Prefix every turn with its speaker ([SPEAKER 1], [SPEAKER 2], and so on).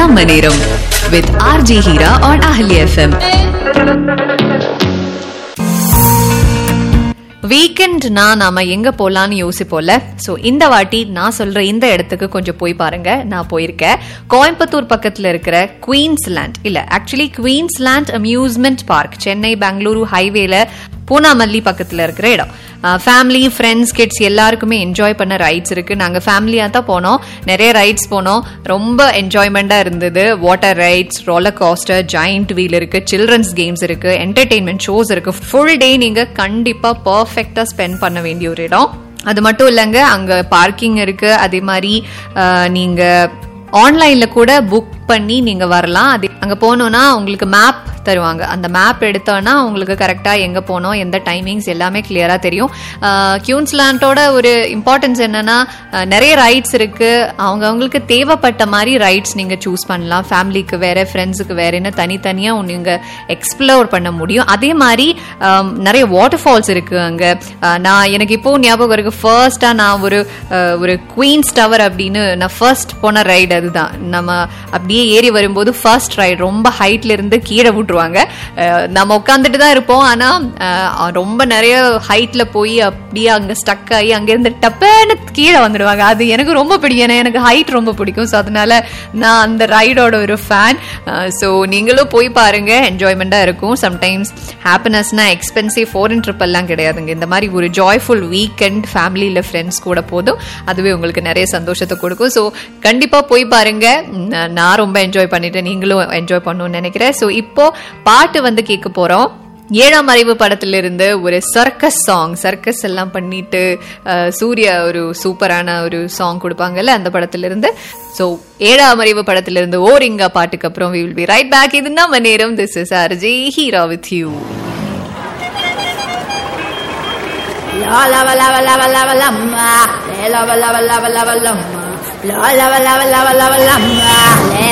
[SPEAKER 1] நம்ம நேரம் with RJ Hira on Ahli FM. வீக்கெண்ட்னா நாம எங்க போலான்னு யோசிப்போம்ல. சோ இந்த வாட்டி நான் சொல்ற இந்த இடத்துக்கு கொஞ்சம் போய் பாருங்க. நான் போயிருக்கேன். கோயம்புத்தூர் பக்கத்துல இருக்கிற குயின்ஸ்லேண்ட், இல்ல actually Queensland amusement park, Chennai Bengaluru ஹைவேல பூனாமல்லி பக்கத்துல இருக்கிற இடம். ஃபேமிலி, ஃப்ரெண்ட்ஸ், கிட்ஸ் எல்லாருக்குமே என்ஜாய் பண்ண ரைட்ஸ் இருக்கு. நாங்க ஃபேமிலியா தான் போனோம். நிறைய ரைட்ஸ் போனோம். ரொம்ப என்ஜாய்மெண்டா இருந்தது. Water rides, roller coaster, joint wheel இருக்கு, சில்ட்ரன்ஸ் கேம்ஸ் இருக்கு, என்டர்டெயின்மெண்ட் ஷோஸ் இருக்கு. ஃபுல் டே நீங்க கண்டிப்பா பர்ஃபெக்டா ஸ்பெண்ட் பண்ண வேண்டிய ஒரு இடம். அது மட்டும் இல்லைங்க, அங்க பார்க்கிங் இருக்கு. அதே மாதிரி நீங்க ஆன்லைன்ல கூட புக் பண்ணி நீங்க வரலாம். அது அங்க போனோம்னா உங்களுக்கு மேப் தருவாங்க. அந்த மேப் எடுத்தோன்னா உங்களுக்கு கரெக்டா எங்க போனோம், எந்த டைமிங்ஸ் எல்லாமே கிளியரா தெரியும். குயின்ஸ்லேண்டோட ஒரு இம்பார்ட்டன்ஸ் என்னன்னா, நிறைய ரைட்ஸ் இருக்கு. அவங்களுக்கு தேவைப்பட்ட மாதிரி ரைட்ஸ் நீங்க சூஸ் பண்ணலாம். ஃபேமிலிக்கு வேற, ஃப்ரெண்ட்ஸுக்கு வேறன்னு தனித்தனியா நீங்க எக்ஸ்ப்ளோர் பண்ண முடியும். அதே மாதிரி நிறைய வாட்டர் ஃபால்ஸ் இருக்கு அங்க. எனக்கு இப்போ ஞாபகம் இருக்கு, ஃபர்ஸ்டா நான் ஒரு குயின்ஸ் டவர் அப்படின்னு நான் ஃபர்ஸ்ட் போன ரைடு அதுதான். நம்ம அப்படியே ஏறி வரும்போது ஃபர்ஸ்ட் ரைடு ரொம்ப ஹைட்ல இருந்து கீழே விட்டுருவாங்க. நம்ம உட்காந்துட்டு தான் இருப்போம். ஆனா ரொம்ப நிறைய ஹைட்ல போய் அப்படியே அங்க ஸ்டக் ஆகி அங்கிருந்து டப்பேன்னு கீழே வந்துடுவாங்க. அது எனக்கு ரொம்ப பிடிக்கும். ஏன்னா எனக்கு ஹைட் ரொம்ப பிடிக்கும். ஸோ அதனால நான் அந்த ரைடோட ஒரு ஃபேன். ஸோ நீங்களும் போய் பாருங்க, என்ஜாய்மெண்டா இருக்கும். சம்டைம்ஸ் ஹாப்பினஸ்னா எக்ஸ்பென்சிவ் ஃபாரின் ட்ரிப் எல்லாம் கிடையாதுங்க. இந்த மாதிரி ஒரு ஜாய்ஃபுல் வீக்கெண்ட் ஃபேமிலியில ஃப்ரெண்ட்ஸ் கூட போதும். அதுவே உங்களுக்கு நிறைய சந்தோஷத்தை கொடுக்கும். ஸோ கண்டிப்பா போய் பாருங்க. நான் ரொம்ப என்ஜாய் பண்ணிட்டேன். நீங்களும் என்ஜாய் பண்ணணும்னு நினைக்கிறேன். ஸோ இப்போ பாட்டு கேட்க போறோம். 7ஆம் அறிவு படத்திலிருந்து ஒரு சர்க்கஸ் எல்லாம் பண்ணிட்டு சூர்யா ஒரு சூப்பரான ஒரு சாங் கொடுப்பாங்கல்ல, அந்த படத்திலிருந்து. சோ 7ஆம் அறிவு படத்திலிருந்து ஓரிங்கா பாட்டுக்கு அப்புறம் we will be right back. இது நம்ம நேரம். This is RJ Hira with you.
[SPEAKER 2] La la la la la la la la ma, la la la la la la la la ma, la la la la la la la la ma,